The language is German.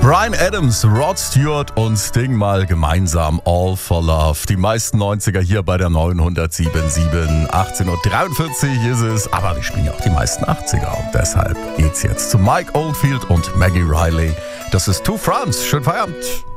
Bryan Adams, Rod Stewart und Sting mal gemeinsam All for Love. Die meisten 90er hier bei der 907.7. 18.43 Uhr ist es, aber wir spielen ja auch die meisten 80er und deshalb geht's jetzt zu Mike Oldfield und Maggie Riley. Das ist Two Fronts. Schönen Feierabend.